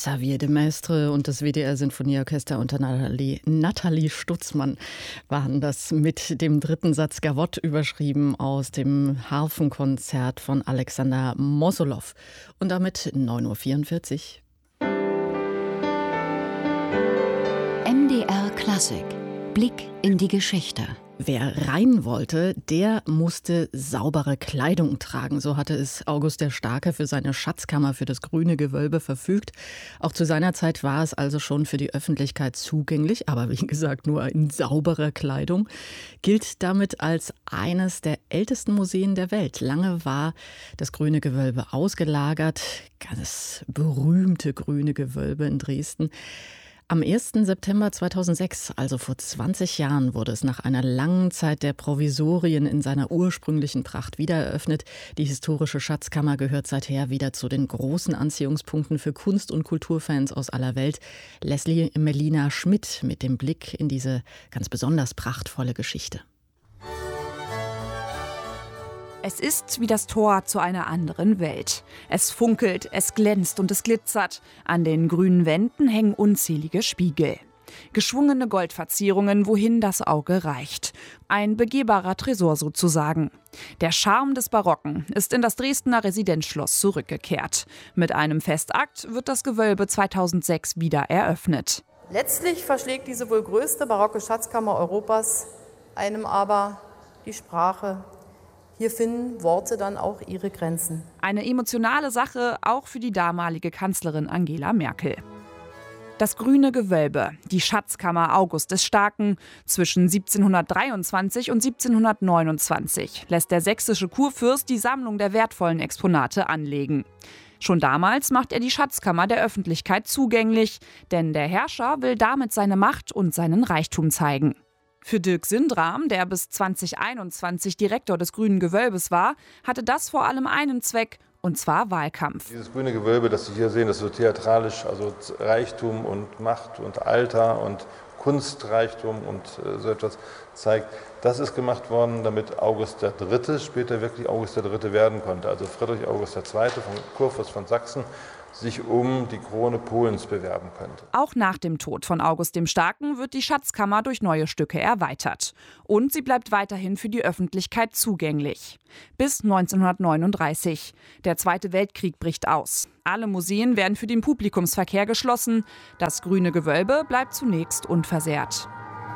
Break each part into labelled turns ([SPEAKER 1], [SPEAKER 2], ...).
[SPEAKER 1] Xavier de Maistre und das WDR Sinfonieorchester unter Nathalie Stutzmann waren das mit dem dritten Satz Gavotte überschrieben aus dem Harfenkonzert von Alexander Mosolow. Und damit 9:44 Uhr.
[SPEAKER 2] MDR Klassik. Blick in die Geschichte.
[SPEAKER 1] Wer rein wollte, der musste saubere Kleidung tragen. So hatte es August der Starke für seine Schatzkammer für das Grüne Gewölbe verfügt. Auch zu seiner Zeit war es also schon für die Öffentlichkeit zugänglich, aber wie gesagt nur in sauberer Kleidung. Gilt damit als eines der ältesten Museen der Welt. Lange war das Grüne Gewölbe ausgelagert, das berühmte Grüne Gewölbe in Dresden. Am 1. September 2006, also vor 20 Jahren, wurde es nach einer langen Zeit der Provisorien in seiner ursprünglichen Pracht wiedereröffnet. Die historische Schatzkammer gehört seither wieder zu den großen Anziehungspunkten für Kunst- und Kulturfans aus aller Welt. Leslie Melina Schmidt mit dem Blick in diese ganz besonders prachtvolle Geschichte.
[SPEAKER 3] Es ist wie das Tor zu einer anderen Welt. Es funkelt, es glänzt und es glitzert. An den grünen Wänden hängen unzählige Spiegel. Geschwungene Goldverzierungen, wohin das Auge reicht. Ein begehbarer Tresor sozusagen. Der Charme des Barocken ist in das Dresdner Residenzschloss zurückgekehrt. Mit einem Festakt wird das Gewölbe 2006 wieder eröffnet.
[SPEAKER 4] Letztlich verschlägt diese wohl größte barocke Schatzkammer Europas einem aber die Sprache. Hier finden Worte dann auch ihre Grenzen.
[SPEAKER 3] Eine emotionale Sache auch für die damalige Kanzlerin Angela Merkel. Das Grüne Gewölbe, die Schatzkammer August des Starken. Zwischen 1723 und 1729 lässt der sächsische Kurfürst die Sammlung der wertvollen Exponate anlegen. Schon damals macht er die Schatzkammer der Öffentlichkeit zugänglich, denn der Herrscher will damit seine Macht und seinen Reichtum zeigen. Für Dirk Sindram, der bis 2021 Direktor des Grünen Gewölbes war, hatte das vor allem einen Zweck, und zwar Wahlkampf.
[SPEAKER 5] Dieses Grüne Gewölbe, das Sie hier sehen, das ist so theatralisch, also Reichtum und Macht und Alter und Kunstreichtum und so etwas zeigt. Das ist gemacht worden, damit August III. Später wirklich August III. Werden konnte. Also Friedrich August II., Kurfürst von Sachsen, sich um die Krone Polens bewerben könnte.
[SPEAKER 3] Auch nach dem Tod von August dem Starken wird die Schatzkammer durch neue Stücke erweitert. Und sie bleibt weiterhin für die Öffentlichkeit zugänglich. Bis 1939. Der Zweite Weltkrieg bricht aus. Alle Museen werden für den Publikumsverkehr geschlossen. Das Grüne Gewölbe bleibt zunächst unversehrt.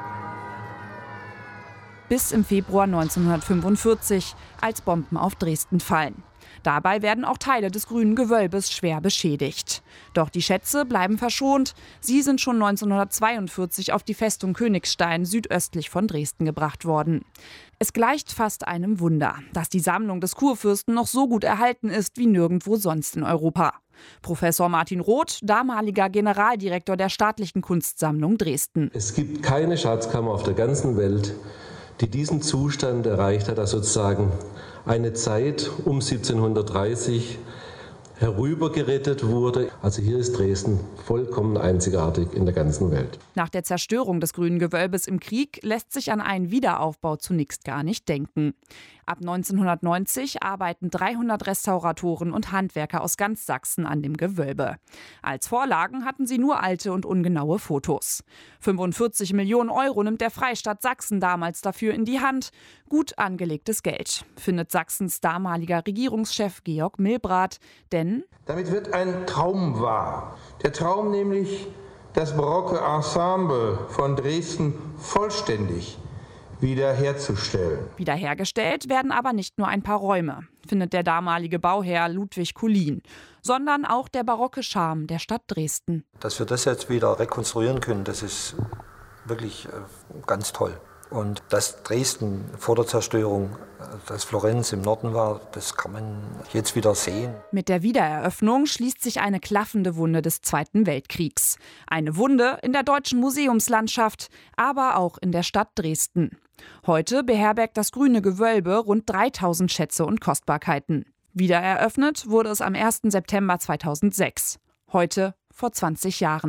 [SPEAKER 3] Bis im Februar 1945, als Bomben auf Dresden fallen. Dabei werden auch Teile des Grünen Gewölbes schwer beschädigt. Doch die Schätze bleiben verschont. Sie sind schon 1942 auf die Festung Königstein südöstlich von Dresden gebracht worden. Es gleicht fast einem Wunder, dass die Sammlung des Kurfürsten noch so gut erhalten ist wie nirgendwo sonst in Europa. Professor Martin Roth, damaliger Generaldirektor der Staatlichen Kunstsammlung Dresden.
[SPEAKER 6] Es gibt keine Schatzkammer auf der ganzen Welt, die diesen Zustand erreicht hat, dass sozusagen eine Zeit um 1730 herübergerettet wurde. Also hier ist Dresden vollkommen einzigartig in der ganzen Welt.
[SPEAKER 3] Nach der Zerstörung des Grünen Gewölbes im Krieg lässt sich an einen Wiederaufbau zunächst gar nicht denken. Ab 1990 arbeiten 300 Restauratoren und Handwerker aus ganz Sachsen an dem Gewölbe. Als Vorlagen hatten sie nur alte und ungenaue Fotos. 45 Millionen Euro nimmt der Freistaat Sachsen damals dafür in die Hand. Gut angelegtes Geld, findet Sachsens damaliger Regierungschef Georg Milbrat. Denn
[SPEAKER 7] damit wird ein Traum wahr. Der Traum nämlich, das barocke Ensemble von Dresden vollständig wiederherzustellen.
[SPEAKER 3] Wiederhergestellt werden aber nicht nur ein paar Räume, findet der damalige Bauherr Ludwig Kullin, sondern auch der barocke Charme der Stadt Dresden.
[SPEAKER 8] Dass wir das jetzt wieder rekonstruieren können, das ist wirklich ganz toll. Und dass Dresden vor der Zerstörung, dass Florenz im Norden war, das kann man jetzt wieder sehen.
[SPEAKER 3] Mit der Wiedereröffnung schließt sich eine klaffende Wunde des Zweiten Weltkriegs. Eine Wunde in der deutschen Museumslandschaft, aber auch in der Stadt Dresden. Heute beherbergt das Grüne Gewölbe rund 3000 Schätze und Kostbarkeiten. Wiedereröffnet wurde es am 1. September 2006. Heute vor 20 Jahren.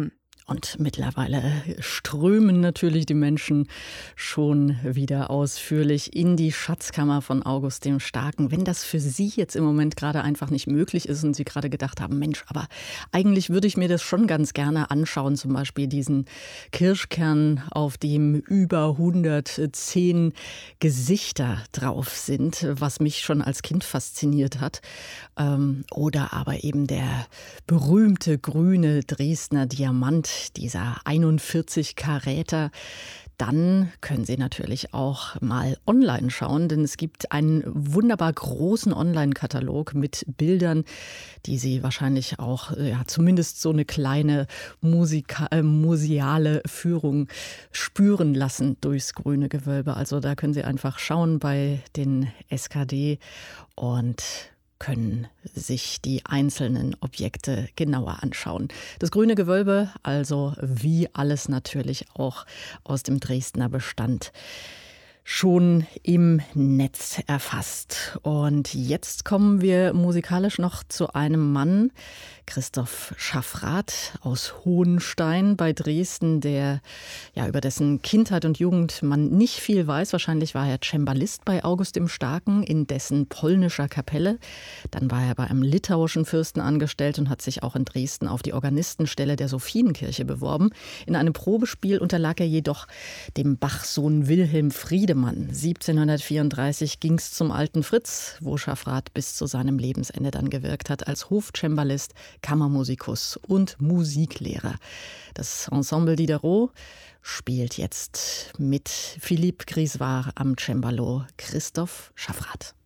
[SPEAKER 1] Und mittlerweile strömen natürlich die Menschen schon wieder ausführlich in die Schatzkammer von August dem Starken. Wenn das für Sie jetzt im Moment gerade einfach nicht möglich ist und Sie gerade gedacht haben, Mensch, aber eigentlich würde ich mir das schon ganz gerne anschauen, zum Beispiel diesen Kirschkern, auf dem über 110 Gesichter drauf sind, was mich schon als Kind fasziniert hat. Oder aber eben der berühmte grüne Dresdner Diamant, dieser 41 Karäter, dann können Sie natürlich auch mal online schauen, denn es gibt einen wunderbar großen Online-Katalog mit Bildern, die Sie wahrscheinlich auch zumindest so eine kleine museale Führung spüren lassen durchs grüne Gewölbe. Also da können Sie einfach schauen bei den SKD und können sich die einzelnen Objekte genauer anschauen. Das grüne Gewölbe, also wie alles natürlich auch aus dem Dresdner Bestand, schon im Netz erfasst. Und jetzt kommen wir musikalisch noch zu einem Mann, Christoph Schaffrath aus Hohenstein bei Dresden, der über dessen Kindheit und Jugend man nicht viel weiß. Wahrscheinlich war er Cembalist bei August dem Starken in dessen polnischer Kapelle. Dann war er bei einem litauischen Fürsten angestellt und hat sich auch in Dresden auf die Organistenstelle der Sophienkirche beworben. In einem Probespiel unterlag er jedoch dem Bachsohn Wilhelm Friedemann. 1734 ging es zum alten Fritz, wo Schaffrath bis zu seinem Lebensende dann gewirkt hat als Hofcembalist, Kammermusikus und Musiklehrer. Das Ensemble Diderot spielt jetzt mit Philippe Grisewar am Cembalo Christoph Schaffrath.